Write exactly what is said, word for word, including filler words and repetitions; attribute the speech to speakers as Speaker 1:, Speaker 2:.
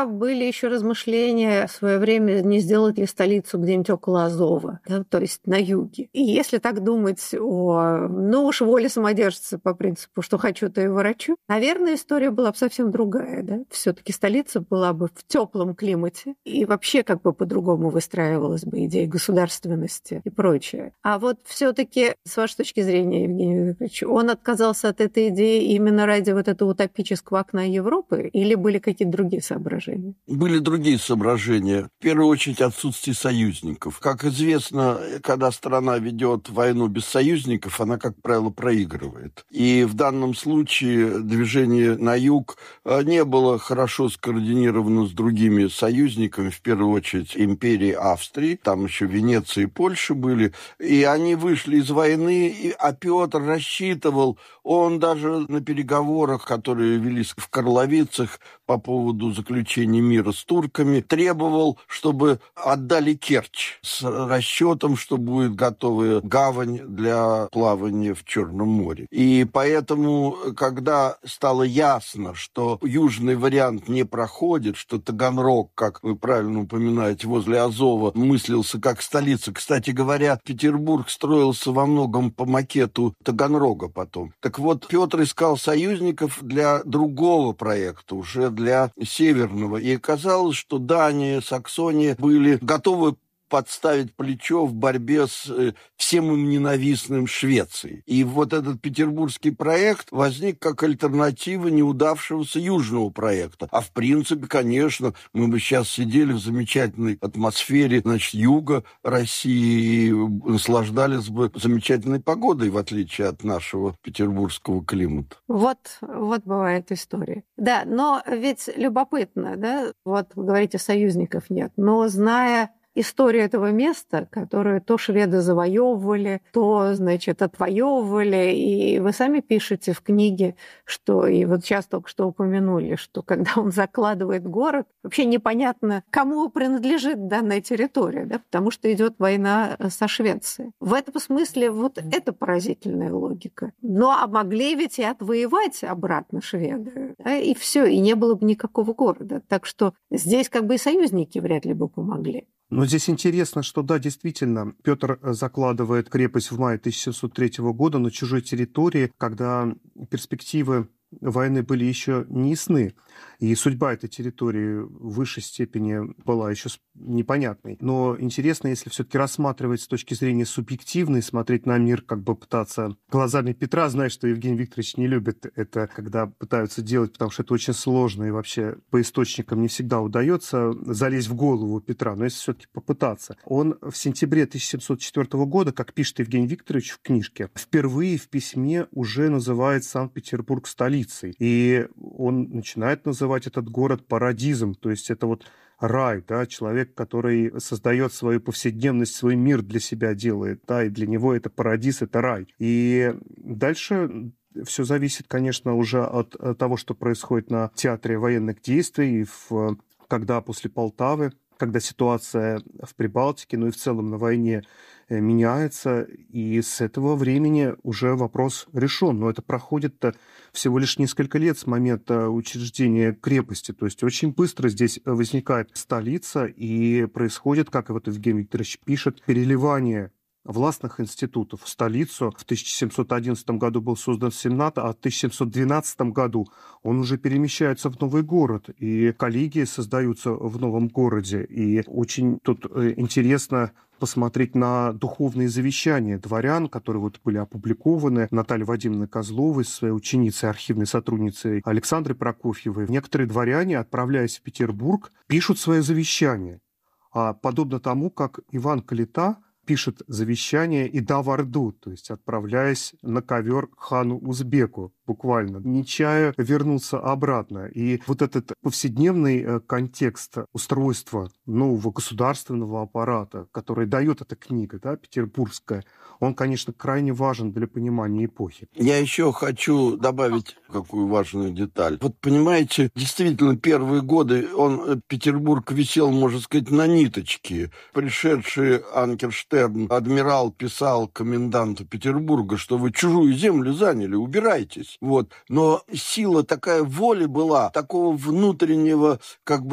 Speaker 1: тогда были еще размышления в свое время, не сделать ли столицу где-нибудь около Азова, да, то есть на юге. И если так думать о, ну уж воле самодержца по принципу, что хочу, то и ворочу, наверное, история была бы совсем другая. Да? Все-таки столица была бы в теплом климате, и вообще как бы по-другому выстраивалась бы идея государственности и прочее. А вот все-таки, с вашей точки зрения, Евгений Викторович, он отказался от этой идеи именно ради вот этого утопического окна Европы, или были какие-то другие соображения?
Speaker 2: Были другие соображения. В первую очередь, отсутствие союзников. Как известно, когда страна ведет войну без союзников, она, как правило, проигрывает. И в данном случае движение на юг не было хорошо скоординировано с другими союзниками, в первую очередь империей Австрии, там еще Венеция и Польша были, и они вышли из войны, а Петр рассчитывал, он даже на переговорах, которые велись в Карловицах по поводу заключения мира с турками, требовал, чтобы отдали Керчь с расчетом, что будет готовая гавань для плавания в Черном море. И поэтому, когда стало ясно, что южный вариант не проходит, что Таганрог, как вы правильно упоминаете, возле Азова, мыслился как столица. Кстати говоря, Петербург строился во многом по макету Таганрога потом. Так вот, Петр искал союзников для другого проекта, уже для северного. И оказалось, что Дания, Саксония были готовы подставить плечо в борьбе с э, всем им ненавистным Швецией. И вот этот петербургский проект возник как альтернатива неудавшегося южного проекта. А в принципе, конечно, мы бы сейчас сидели в замечательной атмосфере, значит, юга России и наслаждались бы замечательной погодой, в отличие от нашего петербургского климата.
Speaker 1: Вот, вот бывает история. Да, но ведь любопытно, да, вот вы говорите, союзников нет, но зная история этого места, которое то шведы завоевывали, то, значит, отвоевывали. И вы сами пишете в книге, что, и вот сейчас только что упомянули, что когда он закладывает город, вообще непонятно, кому принадлежит данная территория, да, потому что идет война со Швецией. В этом смысле вот это поразительная логика. Ну, а могли ведь и отвоевать обратно шведы, да, и все, и не было бы никакого города. Так что здесь как бы и союзники вряд ли бы помогли.
Speaker 3: Но здесь интересно, что да, действительно, Петр закладывает крепость в мае тысяча семьсот третьего года на чужой территории, когда перспективы войны были еще не ясны, и судьба этой территории в высшей степени была еще непонятной. Но интересно, если все-таки рассматривать с точки зрения субъективной, смотреть на мир, как бы пытаться глазами Петра, знаю, что Евгений Викторович не любит это, когда пытаются делать, потому что это очень сложно, и вообще по источникам не всегда удается залезть в голову Петра, но если все-таки попытаться. Он в сентябре тысяча семьсот четвёртого года, как пишет Евгений Викторович в книжке, впервые в письме уже называет Санкт-Петербург столицей. И он начинает называть этот город парадизом, то есть это вот рай, да, человек, который создает свою повседневность, свой мир для себя делает, да, и для него это парадиз, это рай. И дальше все зависит, конечно, уже от того, что происходит на театре военных действий, в, когда после Полтавы, когда ситуация в Прибалтике, ну и в целом на войне меняется, и с этого времени уже вопрос решен. Но это проходит всего лишь несколько лет с момента учреждения крепости. То есть очень быстро здесь возникает столица, и происходит, как и вот Евгений Викторович пишет, переливание властных институтов в столицу. В тысяча семьсот одиннадцатом году был создан Сенат, а в тысяча семьсот двенадцатом году он уже перемещается в новый город, и коллегии создаются в новом городе. И очень тут интересно посмотреть на духовные завещания дворян, которые вот были опубликованы Натальей Вадимовной Козловой, своей ученицей, архивной сотрудницей Александрой Прокофьевой. Некоторые дворяне, отправляясь в Петербург, пишут свои завещания. А подобно тому, как Иван Калита пишет завещание и да в Орду, то есть отправляясь на ковер к хану Узбеку, буквально. Нечая вернулся обратно. И вот этот повседневный контекст устройства нового государственного аппарата, который дает эта книга, да, петербургская, он, конечно, крайне важен для понимания эпохи.
Speaker 2: Я еще хочу добавить какую важную деталь. Вот понимаете, действительно, первые годы он, Петербург, висел, можно сказать, на ниточке. Пришедший Анкерштерн, адмирал, писал коменданту Петербурга, что вы чужую землю заняли, убирайтесь. Вот. Но сила такая воли была, такого внутреннего, как бы,